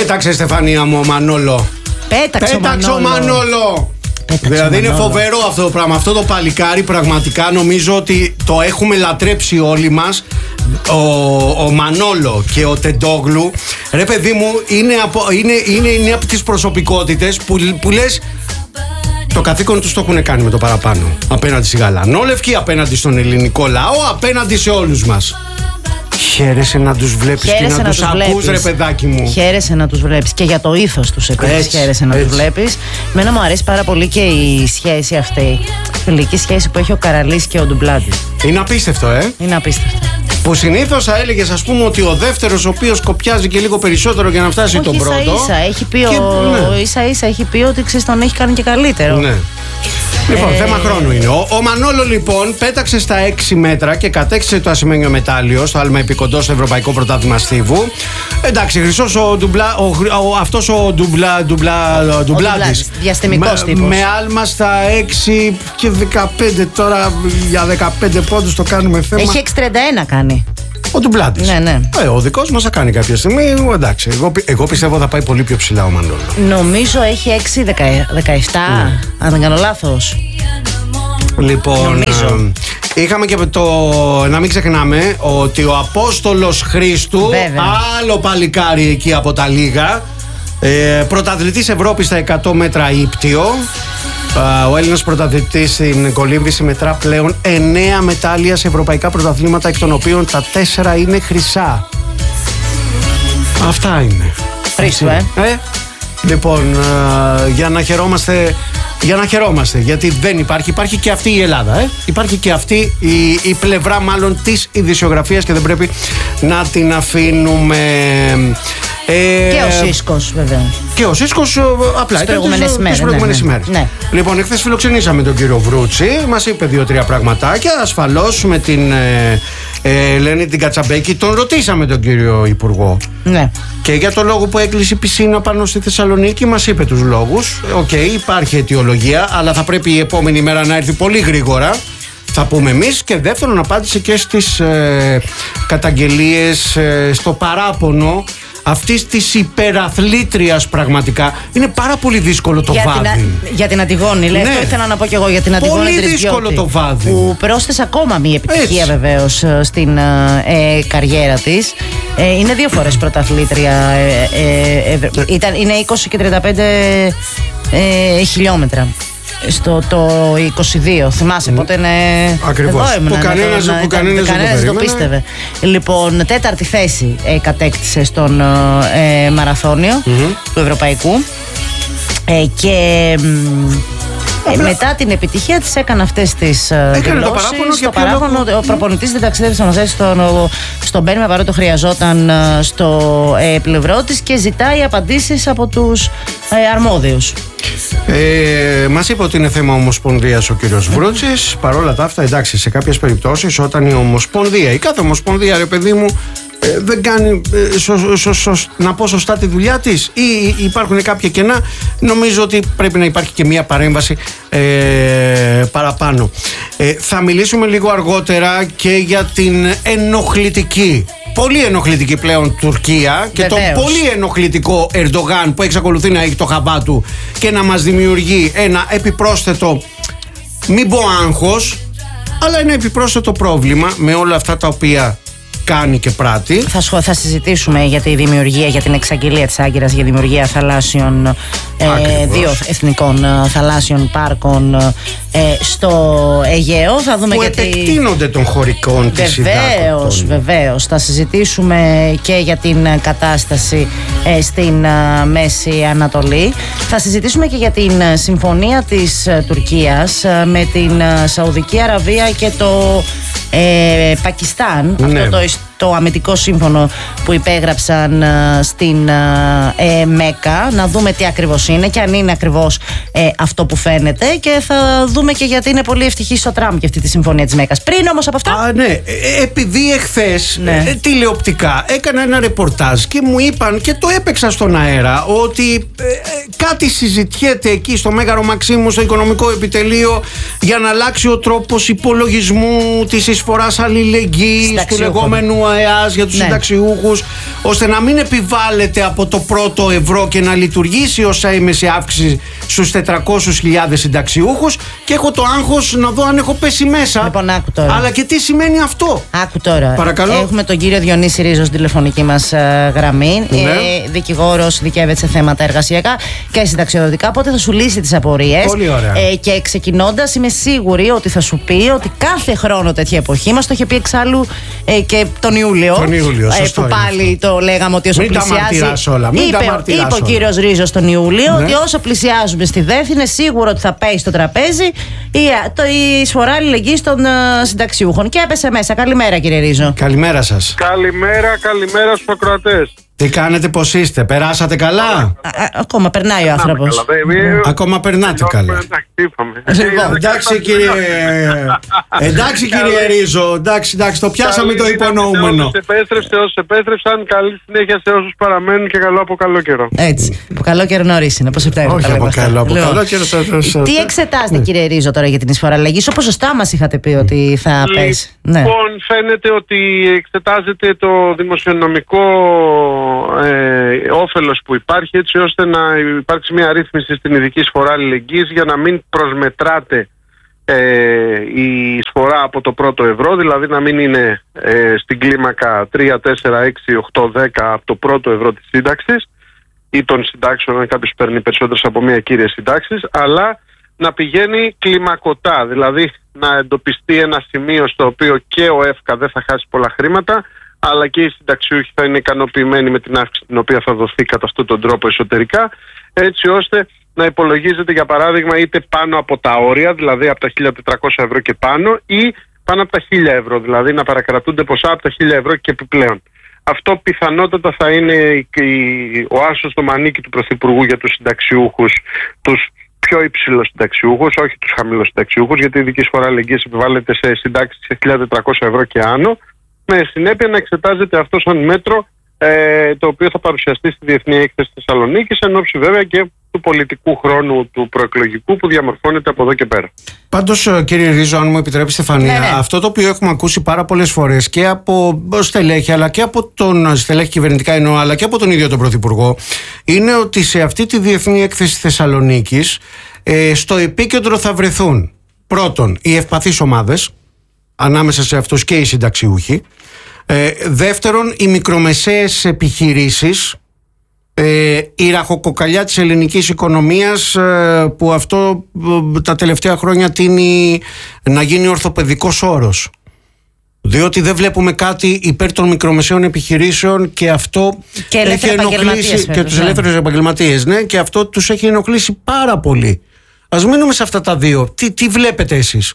Πέταξε, Στεφανία μου, ο Μανόλο. Πέταξε ο Μανόλο. Δηλαδή είναι φοβερό αυτό το πράγμα. Αυτό το παλικάρι πραγματικά νομίζω ότι το έχουμε λατρέψει όλοι μας. Ο Μανόλο και ο Τεντόγλου, ρε παιδί μου, είναι από τις προσωπικότητες που λες το καθήκον τους το έχουν κάνει με το παραπάνω. Απέναντι στη Γαλανόλευκη, απέναντι στον ελληνικό λαό, απέναντι σε όλους μας. Χαίρεσαι να τους βλέπεις και να τους ακούς, ρε παιδάκι μου. Χαίρεσαι να τους βλέπεις και για το ήθος τους επίσης. Χαίρεσαι να τους βλέπεις. Εμένα μου αρέσει πάρα πολύ και η σχέση αυτή, η φιλική σχέση που έχει ο Καραλής και ο Ντουμπλάτης. Είναι απίστευτο, Είναι απίστευτο. Που συνήθως θα έλεγες, ας πούμε, ότι ο δεύτερος, ο οποίος κοπιάζει και λίγο περισσότερο για να φτάσει τον πρώτο. Ίσα-ίσα έχει πει ότι τον έχει κάνει και καλύτερο. Ναι. Λοιπόν, θέμα χρόνου είναι. Ο Μανόλο λοιπόν πέταξε στα 6 μέτρα και κατέκτησε το ασημένιο μετάλλιο στο άλμα επικοντό στο Ευρωπαϊκό Πρωτάθλημα Στίβου. Εντάξει, χρυσός αυτός ο Ντουμπλάτης. Διαστημικός τύπος. Με άλμα στα 6 και 15. Τώρα για 15 πόντους το κάνουμε θέμα. Έχει 6,31 κάνει. Ο Ντουμπλάτης. Ναι. Ο δικός μας θα κάνει κάποια στιγμή. Εντάξει, εγώ πιστεύω θα πάει πολύ πιο ψηλά ο Μανόλο. Νομίζω έχει 6,17, αν δεν κάνω λάθος. Λοιπόν, είχαμε και να μην ξεχνάμε ότι ο Απόστολος Χρήστου, άλλο παλικάρι εκεί από τα λίγα, πρωταθλητής Ευρώπης στα 100 μέτρα ύπτιο. Ο Έλληνας πρωταθλητής στην κολύμβηση μετρά πλέον 9 μετάλλια σε ευρωπαϊκά πρωταθλήματα, εκ των οποίων τα 4 είναι χρυσά. Αυτά είναι. Χρήσου, Λοιπόν, για να χαιρόμαστε, γιατί δεν υπάρχει και αυτή η Ελλάδα, υπάρχει και αυτή η πλευρά μάλλον της ειδησιογραφίας και δεν πρέπει να την αφήνουμε. Και ο Σίσκος, βέβαια. Και ο Σίσκος απλά ήταν τις προηγούμενες ημέρες. Ναι. Λοιπόν, εχθές φιλοξενήσαμε τον κύριο Βρούτσι. Μας είπε 2-3 πραγματάκια. Ασφαλώς με την Ελένη την Κατσαμπέκη τον ρωτήσαμε τον κύριο Υπουργό. Ναι. Και για το λόγο που έκλεισε η πισίνα πάνω στη Θεσσαλονίκη μας είπε τους λόγους. Υπάρχει αιτιολογία, αλλά θα πρέπει η επόμενη μέρα να έρθει πολύ γρήγορα. Θα πούμε εμείς. Και δεύτερον, απάντησε και στις καταγγελίες, στο παράπονο αυτής της υπεραθλήτριας. Πραγματικά είναι πάρα πολύ δύσκολο το βάδι. Για την Αντιγόνη, λέει. Αυτό ήθελα να πω και εγώ για την Αντιγόνη. Πολύ δύσκολο το βάδι. Που πρόσθεσε ακόμα μία επιτυχία βεβαίως στην καριέρα της. Είναι 2 φορές πρωταθλήτρια. Είναι 20 και 35 χιλιόμετρα. Το 22, θυμάσαι πότε είναι. Ακριβώς. Που κανένας δεν το πίστευε. Λοιπόν, 4η θέση κατέκτησε στον μαραθώνιο του Ευρωπαϊκού. Και μετά την επιτυχία της έκανε αυτές τις δηλώσεις. Στο παράπονο, ο προπονητής δεν ταξίδευσε να μας στον Μπέρμα, παρότι το χρειαζόταν στο πλευρό της, και ζητάει απαντήσεις από τους αρμόδιους. Μας είπε ότι είναι θέμα ομοσπονδίας ο κύριος Βρούτσης. Παρόλα τα αυτά, εντάξει, σε κάποιες περιπτώσεις όταν η ομοσπονδία, η κάθε ομοσπονδία, ρε παιδί μου, δεν κάνει να πω σωστά τη δουλειά της, ή υπάρχουν κάποια κενά, νομίζω ότι πρέπει να υπάρχει και μια παρέμβαση παραπάνω. Θα μιλήσουμε λίγο αργότερα και για την πολύ ενοχλητική πλέον Τουρκία και τον πολύ ενοχλητικό Ερντογάν που εξακολουθεί να έχει το χαμπά του και να μας δημιουργεί ένα επιπρόσθετο, μην πω άγχος, αλλά ένα επιπρόσθετο πρόβλημα με όλα αυτά τα οποία κάνει και πράττει. Θα συζητήσουμε για τη δημιουργία, για την εξαγγελία της Άγκυρας για δημιουργία θαλάσσιων, 2 εθνικών θαλάσσιων πάρκων στο Αιγαίο. Θα δούμε που επεκτείνονται των χωρικών της συντάκτων. Βεβαίως. Θα συζητήσουμε και για την κατάσταση στην Μέση Ανατολή. Θα συζητήσουμε και για την συμφωνία της Τουρκίας με την Σαουδική Αραβία και το Πακιστάν. Ναι. Αυτό το αμυντικό σύμφωνο που υπέγραψαν στην Μέκα. Να δούμε τι ακριβώς είναι και αν είναι ακριβώς αυτό που φαίνεται, και θα δούμε και γιατί είναι πολύ ευτυχής ο Τραμπ για αυτή τη συμφωνία της Μέκας. Πριν όμως από αυτά, ναι, επειδή εχθές τηλεοπτικά έκανα ένα ρεπορτάζ και μου είπαν, και το έπαιξα στον αέρα, ότι κάτι συζητιέται εκεί στο Μέγαρο Μαξίμου, στο Οικονομικό Επιτελείο, για να αλλάξει ο τρόπος υπολογισμού της εισφοράς αλληλεγγύης, του λεγόμενου ο ΕΑΣ για τους συνταξιούχους, ώστε να μην επιβάλλεται από το πρώτο ευρώ και να λειτουργήσει ως έμεση αύξηση στους 400.000 συνταξιούχους, και έχω το άγχος να δω αν έχω πέσει μέσα. Λοιπόν, άκου τώρα. Αλλά και τι σημαίνει αυτό. Άκου τώρα. Παρακαλώ. Έχουμε τον κύριο Διονύση Ρίζο στην τηλεφωνική μας γραμμή. Δικηγόρος, δικαιεύεται σε θέματα εργασιακά και συνταξιοδοτικά, οπότε θα σου λύσει τις απορίες. Πολύ ωραία. Και ξεκινώντας, είμαι σίγουρη ότι θα σου πει ότι κάθε χρόνο τέτοια εποχή, μας το είχε πει εξάλλου και τον Ιούλιο. Που πάλι το λέγαμε ότι όσο πλησιάζει. Είπε ο κύριος Ρίζος τον Ιούλιο ότι όσο πλησιάζουμε στη ΔΕΘ, είναι σίγουρο ότι θα πέσει στο τραπέζι η εισφορά αλληλεγγύης των συνταξιούχων. Και έπεσε μέσα. Καλημέρα, κύριε Ρίζο. Καλημέρα σας. Καλημέρα στους ακροατές. Τι κάνετε, πώς είστε, περάσατε καλά? Ακόμα περνάει ο άνθρωπος. Ακόμα περνάτε καλά. Εντάξει κύριε Ρίζο, εντάξει, το πιάσαμε το υπονοούμενο. Όσους επέστρεψαν, καλή συνέχεια σε όσους παραμένουν και καλό από καλό καιρό. Έτσι, από καλό καιρό νωρίς είναι, πώς επτά. Όχι από καλό καιρό. Τι εξετάζετε, κύριε Ρίζο, τώρα για την εισφορά αλλαγής? Πόσο ποσοστά μας είχατε πει ότι θα πέσει? Λοιπόν, φαίνεται ότι εξετάζεται το δημοσιονομικό όφελος που υπάρχει, έτσι ώστε να υπάρξει μια ρύθμιση στην ειδική εισφορά αλληλεγγύης για να μην προσμετράται η εισφορά από το πρώτο ευρώ, δηλαδή να μην είναι στην κλίμακα 3, 4, 6, 8, 10 από το πρώτο ευρώ της σύνταξης ή των συντάξεων, αν κάποιος παίρνει περισσότερες από μια κύρια συντάξεις, αλλά να πηγαίνει κλιμακωτά, δηλαδή να εντοπιστεί ένα σημείο στο οποίο και ο ΕΦΚΑ δεν θα χάσει πολλά χρήματα, αλλά και οι συνταξιούχοι θα είναι ικανοποιημένοι με την αύξηση την οποία θα δοθεί κατά αυτόν τον τρόπο εσωτερικά, έτσι ώστε να υπολογίζεται, για παράδειγμα, είτε πάνω από τα όρια, δηλαδή από τα 1.400 ευρώ και πάνω, ή πάνω από τα 1.000 ευρώ, δηλαδή να παρακρατούνται ποσά από τα 1.000 ευρώ και επιπλέον. Αυτό πιθανότατα θα είναι ο άσος στο μανίκι του Πρωθυπουργού για τους συνταξιούχους, τους πιο υψηλούς συνταξιούχους, όχι τους χαμηλούς συνταξιούχους, γιατί η ειδική εισφορά αλληλεγγύης επιβάλλεται σε συντάξεις 1.400 ευρώ και άνω, με συνέπεια να εξετάζεται αυτό σαν μέτρο το οποίο θα παρουσιαστεί στη Διεθνή Έκθεση Θεσσαλονίκης, εν ώψη βέβαια και του πολιτικού χρόνου του προεκλογικού που διαμορφώνεται από εδώ και πέρα. Πάντως, κύριε Ρίζο, αν μου επιτρέπει, Στεφανία, αυτό το οποίο έχουμε ακούσει πάρα πολλές φορές και από στελέχη, αλλά και από τον στελέχη κυβερνητικά εννοώ, αλλά και από τον ίδιο τον Πρωθυπουργό, είναι ότι σε αυτή τη Διεθνή Έκθεση Θεσσαλονίκης στο επίκεντρο θα βρεθούν πρώτον οι ευπαθείς ομάδες, ανάμεσα σε αυτούς και οι συνταξιούχοι. Δεύτερον, οι μικρομεσαίες επιχειρήσεις, η ραχοκοκαλιά της ελληνικής οικονομίας, που αυτό τα τελευταία χρόνια τείνει να γίνει ορθοπαιδικός όρος, διότι δεν βλέπουμε κάτι υπέρ των μικρομεσαίων επιχειρήσεων, και αυτό και έχει ενοχλήσει και τους ελεύθερους επαγγελματίες, και αυτό τους έχει ενοχλήσει πάρα πολύ. Ας μείνουμε σε αυτά τα δύο. Τι βλέπετε εσείς?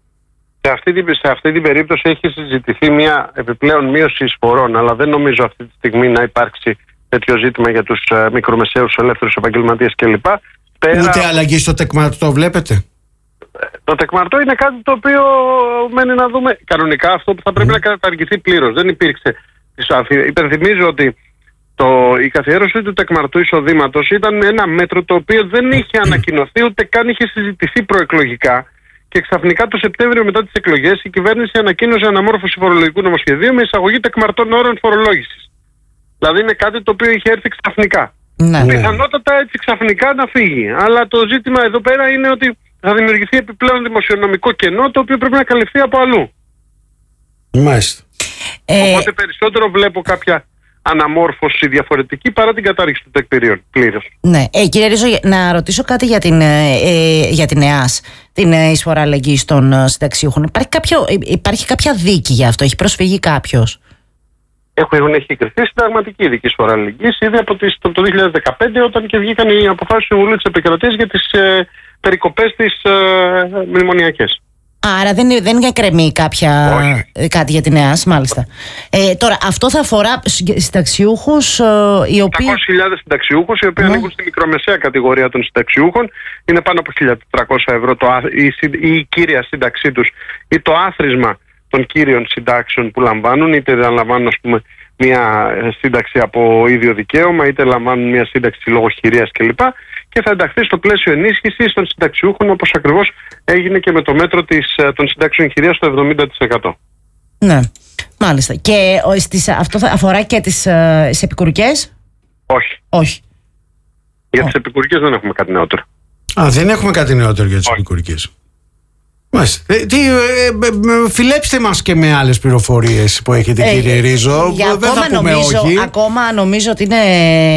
Σε αυτή την περίπτωση έχει συζητηθεί μια επιπλέον μείωση εισφορών, αλλά δεν νομίζω αυτή τη στιγμή να υπάρξει τέτοιο ζήτημα για τους μικρομεσαίους ελεύθερους επαγγελματίες κλπ. Ούτε αλλαγή στο τεκμαρτό βλέπετε? Το τεκμαρτό είναι κάτι το οποίο μένει να δούμε. Κανονικά αυτό που θα πρέπει να καταργηθεί πλήρως. Δεν υπήρξε. Υπενθυμίζω ότι η καθιέρωση του τεκμαρτού εισοδήματος ήταν ένα μέτρο το οποίο δεν είχε ανακοινωθεί, ούτε καν είχε συζητηθεί προεκλογικά. Και ξαφνικά το Σεπτέμβριο, μετά τις εκλογές, η κυβέρνηση ανακοίνωσε αναμόρφωση φορολογικού νομοσχεδίου με εισαγωγή τεκμαρτών όρων φορολόγησης. Δηλαδή είναι κάτι το οποίο είχε έρθει ξαφνικά. Πιθανότατα έτσι ξαφνικά να φύγει. Αλλά το ζήτημα εδώ πέρα είναι ότι θα δημιουργηθεί επιπλέον δημοσιονομικό κενό, το οποίο πρέπει να καλυφθεί από αλλού. Μάλιστα. Οπότε περισσότερο βλέπω κάποια αναμόρφωση διαφορετική παρά την κατάργηση του τεκμηρίων πλήρως. Ναι. Κύριε Ρίζο, να ρωτήσω κάτι για την ΕΑΣ, την εισφορά αλληλεγγύης των συνταξιούχων. Υπάρχει κάποια δίκη για αυτό? Έχει προσφύγει κάποιος? Έχει κριθεί συνταγματική ειδική εισφορά αλληλεγγύης ήδη από το 2015, όταν και βγήκαν οι αποφάσεις του Συμβουλίου της Επικρατείας για τις περικοπές της μνημονιακές. Άρα δεν εκκρεμεί κάτι για την ΕΑΣ, μάλιστα. Τώρα, αυτό θα αφορά συνταξιούχους οι οποίοι... 800.000 συνταξιούχους, οι οποίοι ανήκουν στη μικρομεσαία κατηγορία των συνταξιούχων, είναι πάνω από 1.400 ευρώ η κύρια σύνταξή τους ή το άθροισμα των κύριων συντάξεων που λαμβάνουν, είτε λαμβάνουν, ας πούμε, μια σύνταξη από ίδιο δικαίωμα, είτε λαμβάνουν μια σύνταξη λόγω χειρίας κλπ. Και θα ενταχθεί στο πλαίσιο ενίσχυσης των συνταξιούχων, όπως ακριβώς έγινε και με το μέτρο των συντάξεων χειρίας στο 70%. Ναι. Μάλιστα. Και αυτό αφορά και τις επικουρικές? Όχι. Για τις επικουρικές δεν έχουμε κάτι νεότερο. Δεν έχουμε κάτι νεότερο για τις επικουρικές. Φιλέψτε μας και με άλλες πληροφορίες που έχετε, κύριε Ρίζο. Δεν θα πούμε όχι. Ακόμα νομίζω ότι είναι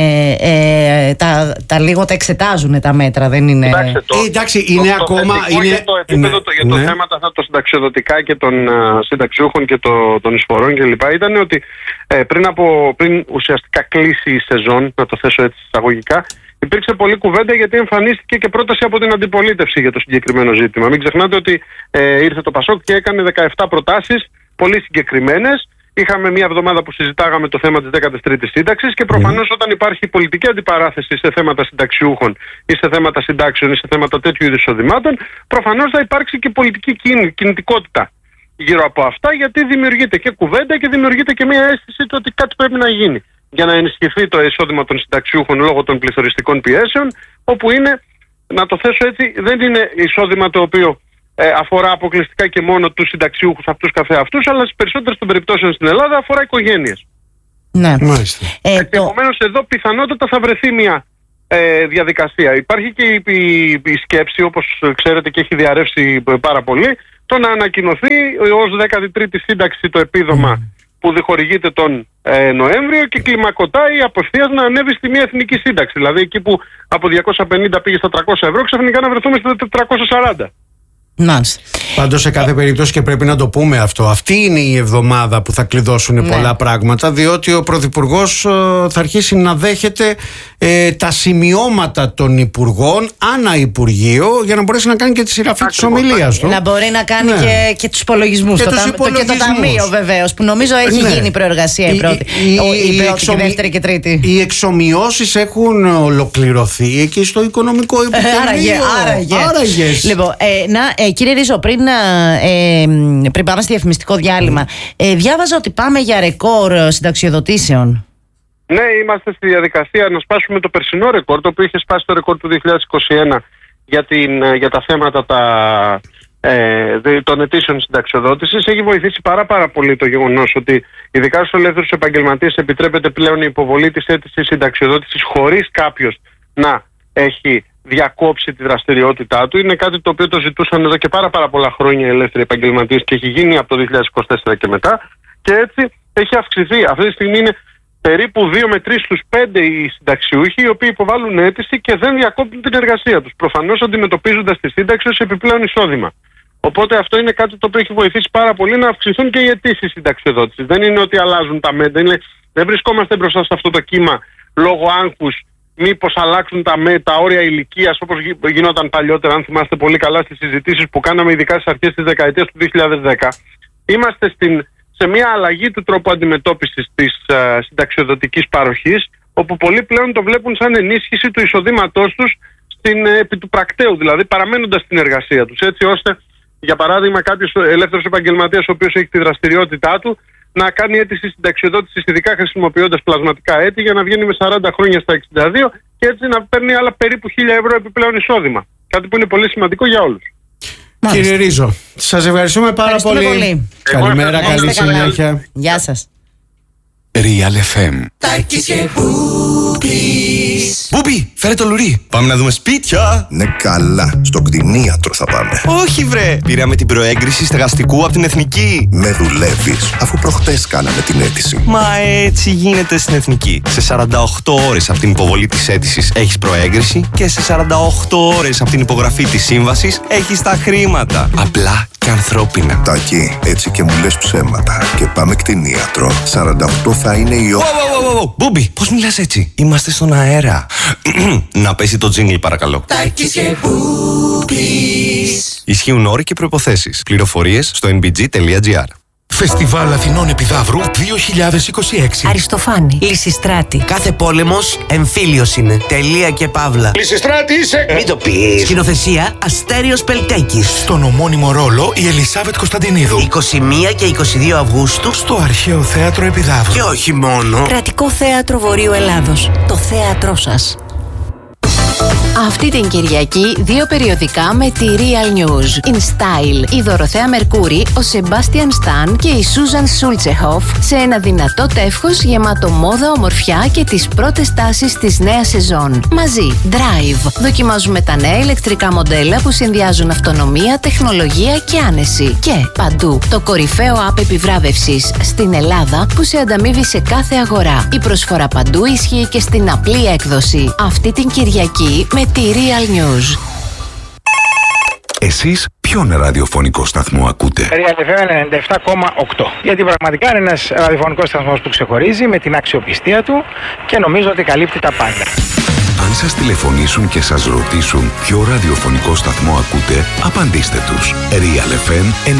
τα λίγο τα εξετάζουν τα μέτρα, δεν είναι. Εντάξει, είναι ακόμα. Για το θέμα των συνταξιοδοτικά και των συνταξιούχων και των εισφορών κλπ. Ήταν ότι πριν ουσιαστικά κλείσει η σεζόν, να το θέσω έτσι εισαγωγικά, υπήρξε πολλή κουβέντα γιατί εμφανίστηκε και πρόταση από την αντιπολίτευση για το συγκεκριμένο ζήτημα. Μην ξεχνάτε ότι ήρθε το Πασόκ και έκανε 17 προτάσεις, πολύ συγκεκριμένες. Είχαμε μια εβδομάδα που συζητάγαμε το θέμα της 13ης σύνταξης και προφανώς όταν υπάρχει πολιτική αντιπαράθεση σε θέματα συνταξιούχων ή σε θέματα συντάξεων ή σε θέματα τέτοιου είδους εισοδημάτων, προφανώς θα υπάρξει και πολιτική κινητικότητα γύρω από αυτά, γιατί δημιουργείται και κουβέντα και δημιουργείται και μια αίσθηση ότι κάτι πρέπει να γίνει για να ενισχυθεί το εισόδημα των συνταξιούχων λόγω των πληθωριστικών πιέσεων, όπου είναι, να το θέσω έτσι, δεν είναι εισόδημα το οποίο αφορά αποκλειστικά και μόνο τους συνταξιούχους αυτούς καθεαυτούς, αλλά στις περισσότερες των περιπτώσεων στην Ελλάδα αφορά οικογένειες. Ναι. Επομένως εδώ πιθανότατα θα βρεθεί μια διαδικασία. Υπάρχει και η σκέψη, όπως ξέρετε και έχει διαρρεύσει πάρα πολύ, το να ανακοινωθεί ως 13η σύνταξη το επίδομα που διχορηγείται τον Νοέμβριο και κλιμακωτάει απευθείας να ανέβει στη μια εθνική σύνταξη. Δηλαδή εκεί που από 250 πήγε στα 300 ευρώ, ξαφνικά να βρεθούμε στα 440. Πάντως σε κάθε περίπτωση, και πρέπει να το πούμε αυτό, αυτή είναι η εβδομάδα που θα κλειδώσουν πολλά πράγματα, διότι ο Πρωθυπουργός θα αρχίσει να δέχεται τα σημειώματα των υπουργών ανά Υπουργείο για να μπορέσει να κάνει και τη σειραφή της ομιλίας του. Να μπορεί να κάνει και τους υπολογισμούς και το ταμείο βεβαίως, που νομίζω έχει γίνει προεργασία η πρώτη και δεύτερη και τρίτη. Οι εξομοιώσεις έχουν ολοκληρωθεί εκεί στο οικονομικό επιτελείο. Άραγε. Λοιπόν, κύριε Ρίζο, πριν πάμε στη διαφημιστικό διάλειμμα, διάβαζα ότι πάμε για ρεκόρ συνταξιοδοτήσεων. Ναι, είμαστε στη διαδικασία να σπάσουμε το περσινό ρεκόρ, το οποίο είχε σπάσει το ρεκόρ του 2021 για τα θέματα των αιτήσεων συνταξιοδότησης. Έχει βοηθήσει πάρα πολύ το γεγονός ότι ειδικά στους ελεύθερους επαγγελματίες επιτρέπεται πλέον η υποβολή της αίτησης συνταξιοδότησης χωρίς κάποιος να έχει διακόψει τη δραστηριότητά του. Είναι κάτι το οποίο το ζητούσαν εδώ και πάρα πολλά χρόνια οι ελεύθεροι επαγγελματίες και έχει γίνει από το 2024 και μετά, και έτσι έχει αυξηθεί. Αυτή τη στιγμή είναι περίπου 2 με 3 στους 5 οι συνταξιούχοι οι οποίοι υποβάλλουν αίτηση και δεν διακόπτουν την εργασία τους, προφανώς αντιμετωπίζοντας τη σύνταξη ως επιπλέον εισόδημα. Οπότε αυτό είναι κάτι το οποίο έχει βοηθήσει πάρα πολύ να αυξηθούν και οι αιτήσεις συνταξιοδότησης. Δεν είναι ότι αλλάζουν τα μέτρα, δεν βρισκόμαστε μπροστά σε αυτό το κύμα λόγω άγχους μήπως αλλάξουν τα όρια ηλικίας όπως γινόταν παλιότερα, αν θυμάστε πολύ καλά στις συζητήσεις που κάναμε ειδικά στις αρχές της δεκαετίας του 2010. Είμαστε σε μια αλλαγή του τρόπου αντιμετώπισης της συνταξιοδοτικής παροχής, όπου πολλοί πλέον το βλέπουν σαν ενίσχυση του εισοδήματός τους επί του πρακτέου, δηλαδή παραμένοντας στην εργασία τους, έτσι ώστε για παράδειγμα κάποιος ελεύθερος επαγγελματίας ο οποίος έχει τη δραστηριότητά του να κάνει αίτηση συνταξιοδότησης ειδικά χρησιμοποιώντας πλασματικά έτη για να βγαίνει με 40 χρόνια στα 62 και έτσι να παίρνει άλλα περίπου 1.000 ευρώ επιπλέον εισόδημα. Κάτι που είναι πολύ σημαντικό για όλους. Κύριε Ρίζο, σας ευχαριστούμε πάρα πολύ. Καλημέρα, καλή συνέχεια. Γεια σας. Real FM. Μπούμπι, φέρε το λουρί. Πάμε να δούμε σπίτια. Ναι, καλά. Στο κτηνίατρο θα πάμε. Όχι, βρε. Πήραμε την προέγκριση στεγαστικού από την Εθνική. Με δουλεύεις, αφού προχτές κάναμε την αίτηση. Μα έτσι γίνεται στην Εθνική. Σε 48 ώρες από την υποβολή της αίτησης έχεις προέγκριση και σε 48 ώρες από την υπογραφή της σύμβασης έχεις τα χρήματα. Απλά και ανθρώπινα. Τάκη, έτσι και μου λες ψέματα. Και πάμε κτηνίατρο. 48 θα είναι η ώρα. Μπούμπι, πώς μιλάς έτσι? Είμαστε στον αέρα. Να πέσει το τζίνγκλ παρακαλώ. Τάκης και Μπούμπις. Ισχύουν όροι και προϋποθέσεις. Πληροφορίες στο nbg.gr. Φεστιβάλ Αθηνών Επιδαύρου 2026. Αριστοφάνη, Λυσιστράτη. Κάθε πόλεμος εμφύλιος είναι. Τελεία και παύλα. Λυσιστράτη είσαι! Μην το πεις. Σκηνοθεσία Αστέριος Πελτέκης. Στον ομώνυμο ρόλο η Ελισάβετ Κωνσταντινίδου. 21 και 22 Αυγούστου στο Αρχαίο Θέατρο Επιδαύρου. Και όχι μόνο. Κρατικό Θέατρο Βορείου Ελλάδος. Το θέατρό σας. Αυτή την Κυριακή 2 περιοδικά με τη Real News. In Style, η Δωροθέα Μερκούρη, ο Σεμπάστιαν Σταν και η Σούζαν Σούλτσεχοφ σε ένα δυνατό τεύχος γεμάτο μόδα, ομορφιά και τις πρώτες τάσεις της νέας σεζόν. Μαζί, Drive. Δοκιμάζουμε τα νέα ηλεκτρικά μοντέλα που συνδυάζουν αυτονομία, τεχνολογία και άνεση. Και παντού, το κορυφαίο app επιβράβευσης στην Ελλάδα που σε ανταμείβει σε κάθε αγορά. Η προσφορά παντού ισχύει και στην απλή έκδοση. Αυτή την Κυριακή με τη Real News. Εσείς ποιον ραδιοφωνικό σταθμό ακούτε? Real FM 97,8. Γιατί πραγματικά είναι ένας ραδιοφωνικός σταθμός που ξεχωρίζει με την αξιοπιστία του και νομίζω ότι καλύπτει τα πάντα. Αν σας τηλεφωνήσουν και σας ρωτήσουν ποιο ραδιοφωνικό σταθμό ακούτε, απαντήστε τους. Real FM